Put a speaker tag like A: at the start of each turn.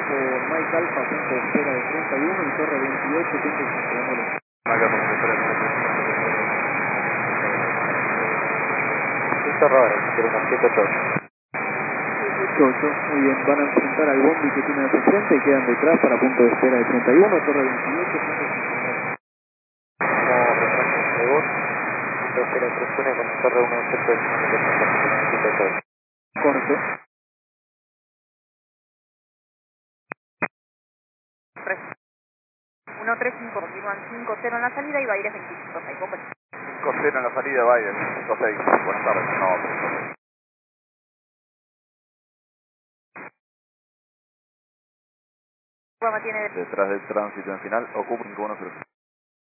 A: Mike Alfa, punto de espera de 31 y Torre 28, punto de espera.
B: Acá punto de espera.
C: Listo, Robert, 788.
A: 8, muy bien, van a enfrentar al Bombi que tiene hacia frente y quedan detrás para punto de espera de 31, Torre 28, punto de espera.
C: Como retraso de voz, punto de espera 31 con Torre 18 de 788.
A: Corte.
D: 135, continúan 5-0 en la salida y Baires 25-6.
B: 5-0 en la salida, Bayer, 5-6. Buenas tardes, no, 5-6.
D: Tiene
B: Detrás del tránsito en final, ocupa 5-1-0.